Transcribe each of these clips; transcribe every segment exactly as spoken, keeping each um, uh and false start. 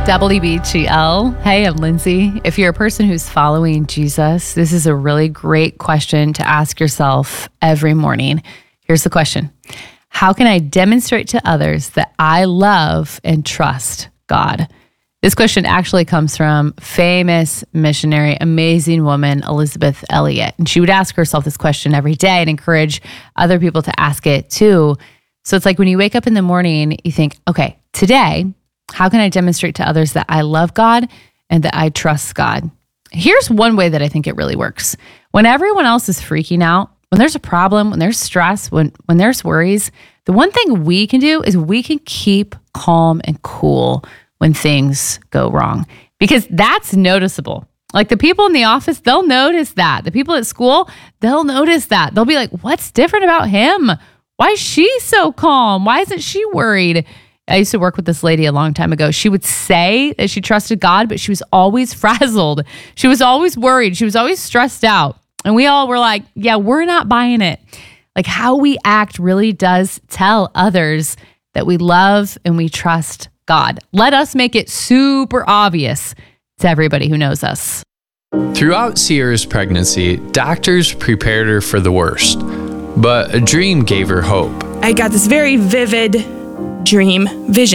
W B G L. Hey, I'm Lindsay. If you're a person who's following Jesus, this is a really great question to ask yourself every morning. Here's the question. How can I demonstrate to others that I love and trust God? This question actually comes from famous missionary, amazing woman, Elisabeth Elliot. And she would ask herself this question every day and encourage other people to ask it too. So it's like when you wake up in the morning, you think, okay, today, how can I demonstrate to others that I love God and that I trust God? Here's one way that I think it really works. When everyone else is freaking out, when there's a problem, when there's stress, when, when there's worries, the one thing we can do is we can keep calm and cool when things go wrong, because that's noticeable. Like the people in the office, they'll notice that. The people at school, they'll notice that. They'll be like, what's different about him? Why is she so calm? Why isn't she worried? I used to work with this lady a long time ago. She would say that she trusted God, but she was always frazzled. She was always worried. She was always stressed out. And we all were like, yeah, we're not buying it. Like how we act really does tell others that we love and we trust God. Let us make it super obvious to everybody who knows us. Throughout Sierra's pregnancy, doctors prepared her for the worst, but a dream gave her hope. I got this very vivid dream,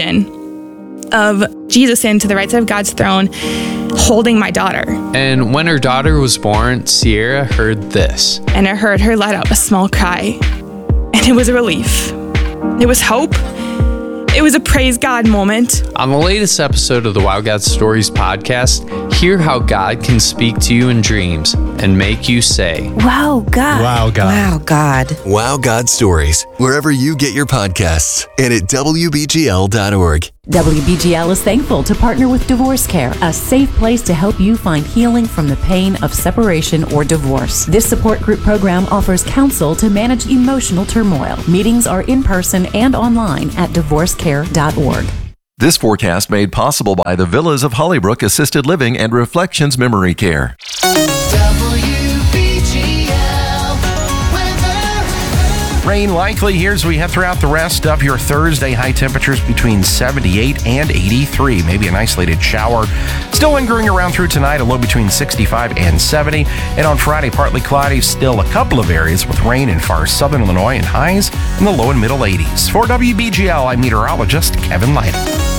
vision of Jesus sitting to the right side of God's throne, holding my daughter. And when her daughter was born, Sierra heard this. And I heard her let out a small cry. And it was a relief. It was hope. It was a praise God moment. On the latest episode of the Wow God Stories podcast, hear how God can speak to you in dreams and make you say, Wow, God. Wow, God. Wow, God. Wow God Stories, wherever you get your podcasts and at W B G L dot org. W B G L is thankful to partner with Divorce Care, a safe place to help you find healing from the pain of separation or divorce. This support group program offers counsel to manage emotional turmoil. Meetings are in person and online at divorce care dot org. This forecast made possible by the Villas of Hollybrook Assisted Living and Reflections Memory Care. Rain likely here as we head throughout the rest of your Thursday. High temperatures between seventy-eight and eighty-three. Maybe an isolated shower. Still lingering around through tonight, a low between sixty-five and seventy. And on Friday, partly cloudy, still a couple of areas with rain in far southern Illinois and highs in the low and middle eighties. For W B G L, I'm meteorologist Kevin Lyden.